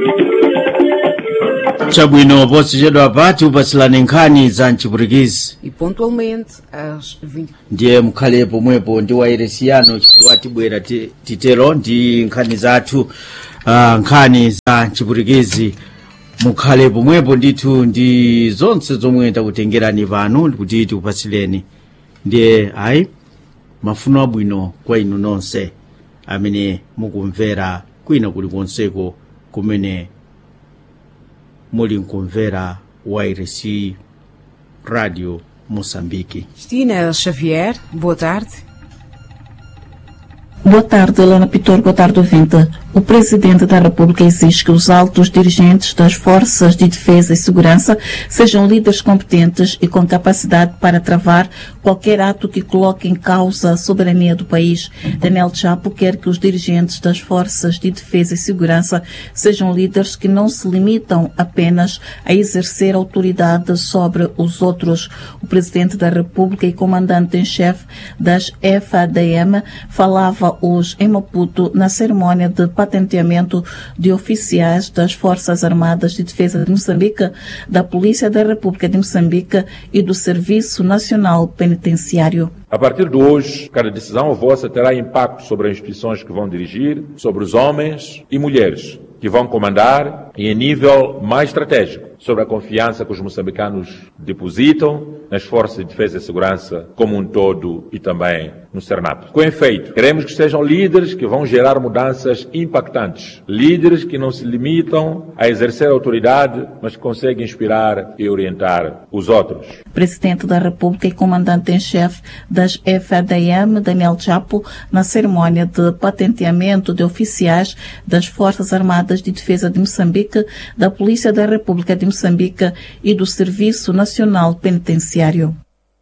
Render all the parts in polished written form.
Chabwino posachedwa pati upatsilani nkhani za mchipwitikizi e pontualmente às 20. ndiye mukhale pomwepo ndi wayeresiyano chifukwa tibwera titero ndi nkhani zathu nkhani za mchipwitikizi. Mukhale pomwepo ndithu ndi zonse zomwe takutengerani pano kuti tikupatsileni. Ndiye ayi mafuno abwino kwa inu nonse amene mukumvera kwina kulikonseko kumene muli nkumvera wairesi Radio Moçambique. Cristina Xavier, boa tarde. Boa tarde, Helena Pitor. Boa tarde, ouvinte. O Presidente da República exige que os altos dirigentes das Forças de Defesa e Segurança sejam líderes competentes e com capacidade para travar qualquer ato que coloque em causa a soberania do país. Daniel Chapo quer que os dirigentes das Forças de Defesa e Segurança sejam líderes que não se limitam apenas a exercer autoridade sobre os outros. O Presidente da República e Comandante-em-Chefe das FADM falava hoje em Maputo na cerimônia de patenteamento de oficiais das Forças Armadas de Defesa de Moçambique, da Polícia da República de Moçambique e do Serviço Nacional Penitenciário. A partir de hoje, cada decisão vossa terá impacto sobre as instituições que vão dirigir, sobre os homens e mulheres que vão comandar e em nível mais estratégico, sobre a confiança que os moçambicanos depositam nas Forças de Defesa e Segurança como um todo e também no Cernato. Com efeito, queremos que sejam líderes que vão gerar mudanças impactantes, líderes que não se limitam a exercer autoridade, mas que conseguem inspirar e orientar os outros. Presidente da República e Comandante-em-Chefe das FADM, Daniel Chapo, na cerimônia de patenteamento de oficiais das Forças Armadas de Defesa de Moçambique, da Polícia da República de Moçambique e do Serviço Nacional Penitenciário.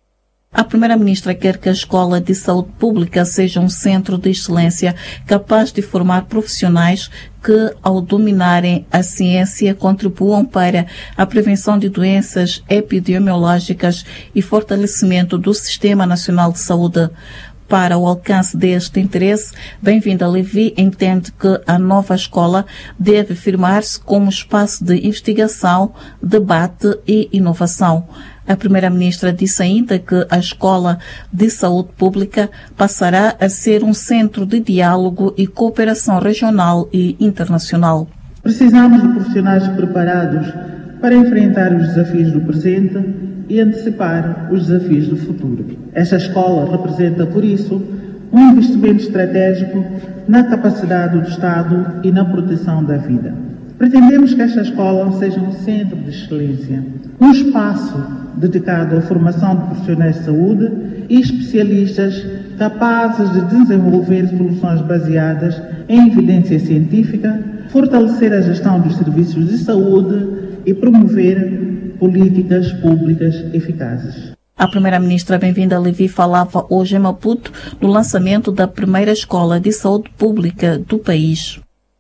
A Primeira-Ministra quer que a Escola de Saúde Pública seja um centro de excelência capaz de formar profissionais que, ao dominarem a ciência, contribuam para a prevenção de doenças epidemiológicas e fortalecimento do Sistema Nacional de Saúde. Para o alcance deste interesse, Bem-vinda Levi entende que a nova escola deve firmar-se como espaço de investigação, debate e inovação. A Primeira-Ministra disse ainda que a Escola de Saúde Pública passará a ser um centro de diálogo e cooperação regional e internacional. Precisamos de profissionais preparados para enfrentar os desafios do presente e antecipar os desafios do futuro. Esta escola representa, por isso, um investimento estratégico na capacidade do Estado e na proteção da vida. Pretendemos que esta escola seja um centro de excelência, um espaço dedicado à formação de profissionais de saúde e especialistas capazes de desenvolver soluções baseadas em evidência científica, fortalecer a gestão dos serviços de saúde e promover políticas públicas eficazes. A Primeira-Ministra Bem-vinda Levi falava hoje em Maputo no lançamento da primeira escola de saúde pública do país.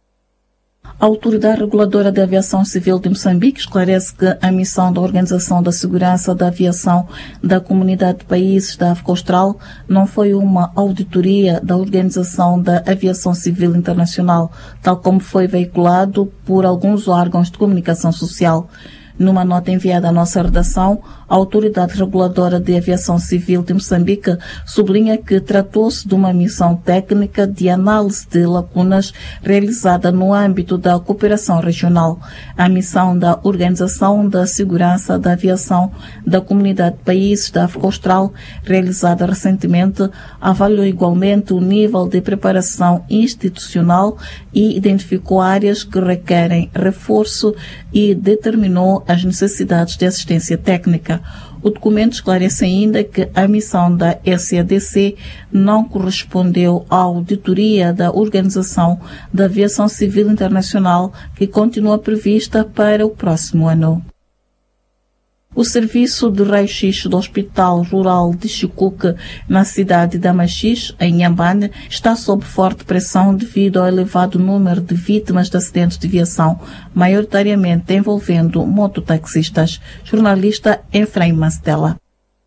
A Autoridade Reguladora da Aviação Civil de Moçambique esclarece que a missão da Organização da Segurança da Aviação da Comunidade de Países da África Austral não foi uma auditoria da Organização da Aviação Civil Internacional, tal como foi veiculado por alguns órgãos de comunicação social. Numa nota enviada à nossa redação, a Autoridade Reguladora de Aviação Civil de Moçambique sublinha que tratou-se de uma missão técnica de análise de lacunas realizada no âmbito da cooperação regional. A missão da Organização da Segurança da Aviação da Comunidade de Países da África Austral, realizada recentemente, avaliou igualmente o nível de preparação institucional e identificou áreas que requerem reforço e determinou as necessidades de assistência técnica. O documento esclarece ainda que a missão da SADC não correspondeu à auditoria da Organização da Aviação Civil Internacional, que continua prevista para o próximo ano. O serviço de raio-x do Hospital Rural de Chikuque, na cidade de Amaxis, em Inhambane, está sob forte pressão devido ao elevado número de vítimas de acidentes de viação, maioritariamente envolvendo mototaxistas. Jornalista Efraim Mastella.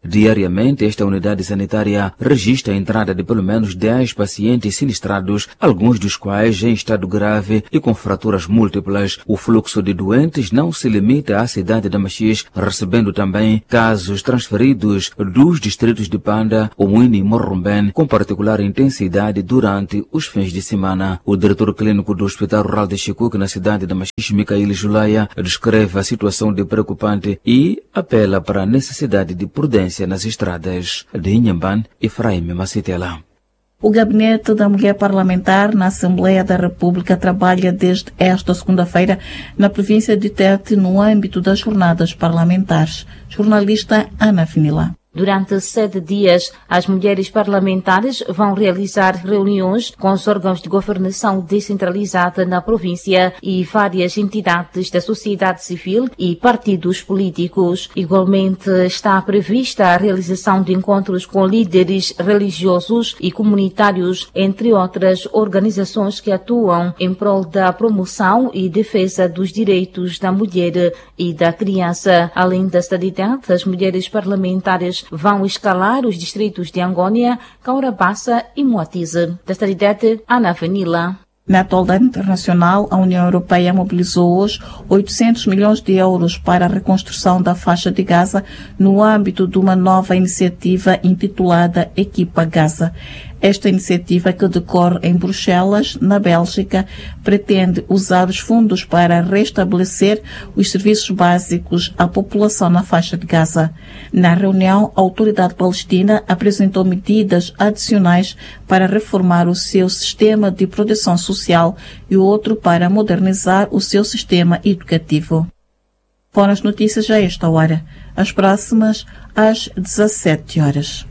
Diariamente, esta unidade sanitária registra a entrada de pelo menos 10 pacientes sinistrados, alguns dos quais em estado grave e com fraturas múltiplas. O fluxo de doentes não se limita à cidade de Machis, recebendo também casos transferidos dos distritos de Panda, Omuini e Morrumben, com particular intensidade durante os fins de semana. O diretor clínico do Hospital Rural de Chikuque, na cidade de Machis, Micael Julaya, descreve a situação de preocupante e apela para a necessidade de prudência nas estradas. De Inhamban, Efraim Macitela. O Gabinete da Mulher Parlamentar na Assembleia da República trabalha desde esta segunda-feira na província de Tete no âmbito das jornadas parlamentares. Jornalista Ana Finila. Durante 7 dias, as mulheres parlamentares vão realizar reuniões com os órgãos de governação descentralizada na província e várias entidades da sociedade civil e partidos políticos. Igualmente, está prevista a realização de encontros com líderes religiosos e comunitários, entre outras organizações que atuam em prol da promoção e defesa dos direitos da mulher e da criança. Além da cidade, as mulheres parlamentares vão escalar os distritos de Angônia, Caurabassa e Moatize. Da cidade, Ana Vanilla. Na atualidade internacional, a União Europeia mobilizou hoje 800 milhões de euros para a reconstrução da faixa de Gaza no âmbito de uma nova iniciativa intitulada Equipa Gaza. Esta iniciativa, que decorre em Bruxelas, na Bélgica, pretende usar os fundos para restabelecer os serviços básicos à população na faixa de Gaza. Na reunião, a autoridade palestina apresentou medidas adicionais para reformar o seu sistema de proteção social e outro para modernizar o seu sistema educativo. Foram as notícias a esta hora. As próximas às 17 horas.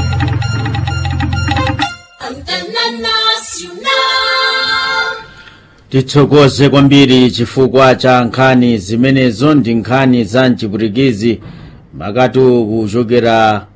Tithokoze kwambiri chifukwa cha nkhani zimenezo. Ndi nkhani za mchipwitikizi makatu kuchokera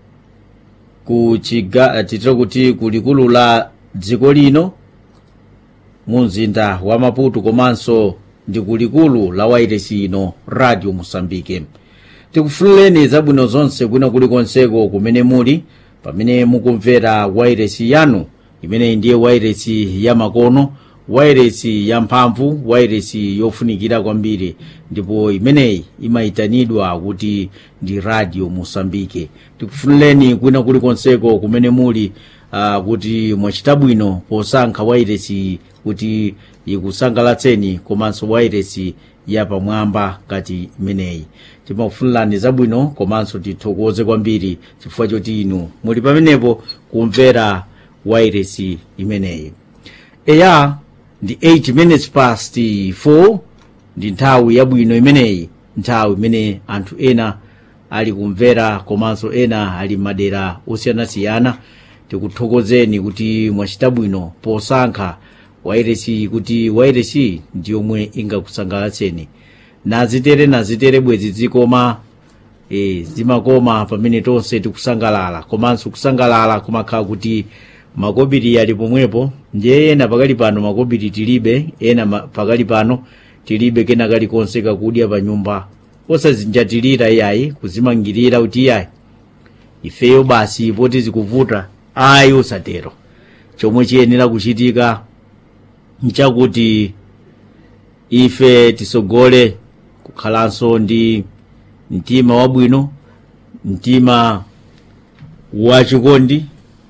titiro kuti kulikulu la dziko lino mu mzinda wa Maputo, komanso ndi kulikulu la wailesi ino Radio Mosambike. Tikufunireni zabwino zonse kwina kulikonseko kumene muli pamene mukumvera wailesi yanu imene ndiye wailesi ya makono, wailesi ya mphamvu, wailesi yofunikira kwambiri, ndipo imeneyi imayitanidwa kuti ndi Radio Mosambike. Tikufunireni kwina kulikonseko kumene muli kuti mwachita bwino posankha wailesi kuti ikusangalatseni, komanso wailesi ya pamwamba ngati imeneyi. Timakufunirani zabwino, komanso tithokoze kwambiri chifukwa choti inu muli pamenepo kumvera wailesi imeneyi. Eya ndi 8 minutes past 4 ndi nthawi yabwino imeneyi, nthawi imene anthu ena ali kumvera komanso ena ali madera osiyanasiyana. Tikuthokozeni kuti mwachita bwino posankha wailesi, kuti wailesi ndi yomwe ingakusangalatseni. Nazitere bwezi zikoma zimakoma pamene tonse tikusangalala, komanso kusangalala kumakhala kuti makobiri ali pomwepo. Ndiye ena pakali pano makobiri tilibe, ena pakali pano tilibe kena kalikonse kakudya pa nyumba, osazinjatirira iyayi kuzimangirira kuti iyayi ifeyo basi poti zikuvuta. Ayi, osatero. Chomwe chiyenera kuchitika nchakuti ife tisogole kukhalanso ndi mtima wabwino, mtima wachikondi,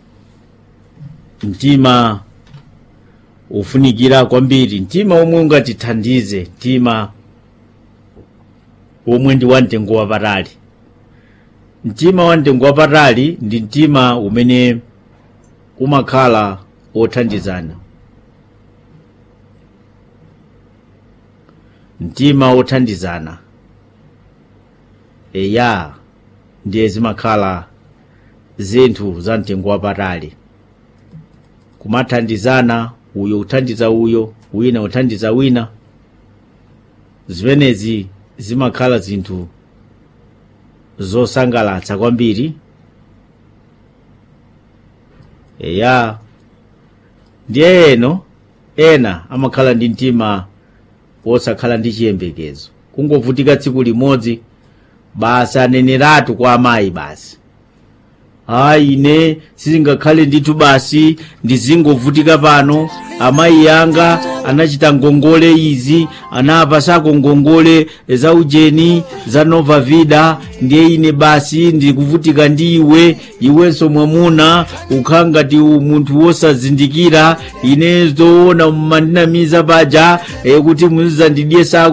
mtima ufunikira kwambiri, mtima omwe ungatithandize, mtima omwe ndi wamtengo wapatali. Mtima wamtengo wapatali ndi mtima umene umakhala othandizana, mtima othandizana. Eya ndiye zimakhala zinthu za mtengo wapatali, kumathandizana, uyo uthandiza uyo, wina uthandiza wina. Zimenezi zimakhala zinthu zosangalatsa kwambiri. Eya ndiye ena amakhala ndi mtima wosakhala ndi chiyembekezo, kungovutika tsiku limodzi basi aneneratu kwa amayi basi ine sizingakhale ndithu basi ndizingovutika pano. Amayi yanga anachita ngongole izi, anapasako ngongole za ujeni za Nova Vida, ndiye ine basi ndikuvutika ndi iwenso mwamuna ukhala ngati munthu wosazindikira ine zoona mandinamiza paja kuti muzandidyesa